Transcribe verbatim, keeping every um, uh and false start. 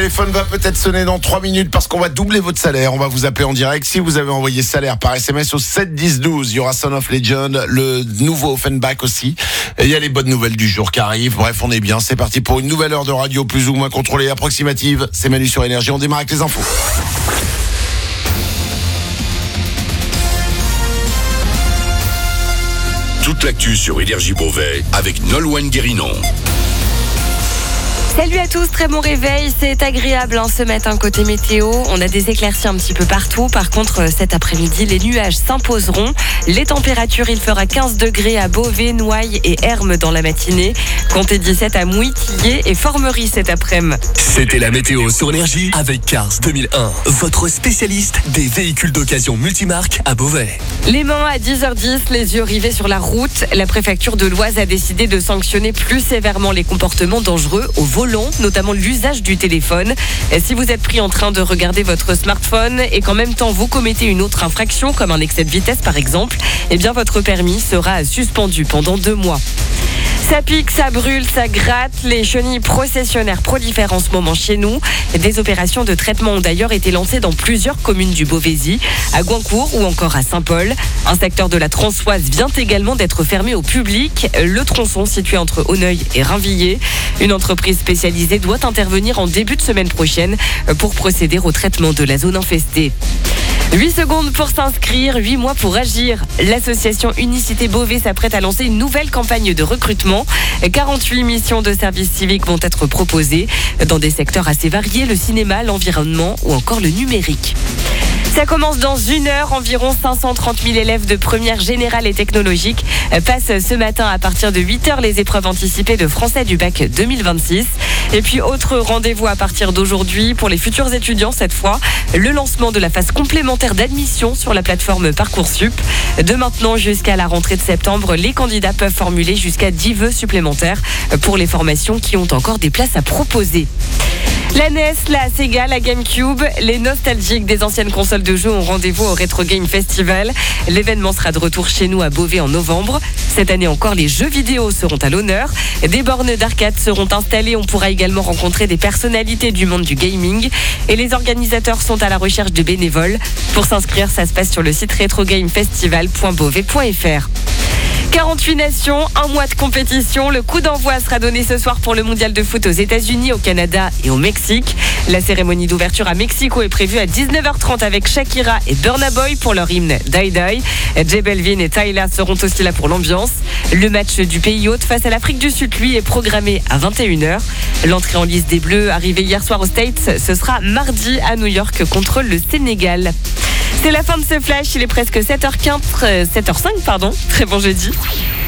téléphone va peut-être sonner dans trois minutes parce qu'on va doubler votre salaire. On va vous appeler en direct. Si vous avez envoyé salaire par S M S au sept dix douze, il y aura Son of Legend, le nouveau Offenbach aussi. Et il y a les bonnes nouvelles du jour qui arrivent. Bref, on est bien. C'est parti pour une nouvelle heure de radio plus ou moins contrôlée et approximative. C'est Manu sur Énergie. On démarre avec les infos. Toute l'actu sur Énergie Beauvais avec Nolwenn Guérinon. Salut à tous, très bon réveil, c'est agréable hein, ce matin côté météo, on a des éclaircies un petit peu partout, par contre cet après-midi les nuages s'imposeront, les températures il fera quinze degrés à Beauvais, Noailles et Hermes dans la matinée, comptez dix-sept à Mouy-Tillé et Formerie cet après-midi. C'était la météo sur Énergie avec Cars deux mille un, votre spécialiste des véhicules d'occasion multimarques à Beauvais. Les mains à dix heures dix, les yeux rivés sur la route, la préfecture de l'Oise a décidé de sanctionner plus sévèrement les comportements dangereux au volant, notamment l'usage du téléphone. Si vous êtes pris en train de regarder votre smartphone et qu'en même temps vous commettez une autre infraction, comme un excès de vitesse par exemple, eh bien votre permis sera suspendu pendant deux mois. Ça pique, ça brûle, ça gratte. Les chenilles processionnaires prolifèrent en ce moment chez nous. Des opérations de traitement ont d'ailleurs été lancées dans plusieurs communes du Beauvaisis, à Goincourt ou encore à Saint-Paul. Un secteur de la Transsoise vient également d'être fermé au public. Le tronçon situé entre Auneuil et Rainvilliers. Une entreprise spécialisée doit intervenir en début de semaine prochaine pour procéder au traitement de la zone infestée. huit secondes pour s'inscrire, huit mois pour agir. L'association Unicité Beauvais s'apprête à lancer une nouvelle campagne de recrutement. quarante-huit missions de service civique vont être proposées dans des secteurs assez variés, le cinéma, l'environnement ou encore le numérique. Ça commence dans une heure. Environ cinq cent trente mille élèves de première générale et technologique passent ce matin à partir de huit heures les épreuves anticipées de français du bac deux mille vingt-six. Et puis autre rendez-vous à partir d'aujourd'hui pour les futurs étudiants cette fois, le lancement de la phase complémentaire d'admission sur la plateforme Parcoursup. De maintenant jusqu'à la rentrée de septembre, les candidats peuvent formuler jusqu'à dix vœux supplémentaires pour les formations qui ont encore des places à proposer. La N E S, la Sega, la GameCube, les nostalgiques des anciennes consoles de jeux ont rendez-vous au Retro Game Festival. L'événement sera de retour chez nous à Beauvais en novembre. Cette année encore, les jeux vidéo seront à l'honneur. Des bornes d'arcade seront installées. On pourra également rencontrer des personnalités du monde du gaming. Et les organisateurs sont à la recherche de bénévoles. Pour s'inscrire, ça se passe sur le site retrogamefestival point beauvais point f r. quarante-huit nations, un mois de compétition. Le coup d'envoi sera donné ce soir pour le mondial de foot aux États-Unis, au Canada et au Mexique. La cérémonie d'ouverture à Mexico est prévue à dix-neuf heures trente avec Shakira et Burna Boy pour leur hymne Die Die. J Balvin et Tyla seront aussi là pour l'ambiance. Le match du pays hôte face à l'Afrique du Sud, lui, est programmé à vingt et une heures. L'entrée en lice des Bleus, arrivée hier soir aux States, ce sera mardi à New York contre le Sénégal. C'est la fin de ce flash, il est presque sept heures quinze, sept heures cinq pardon. Très bon jeudi.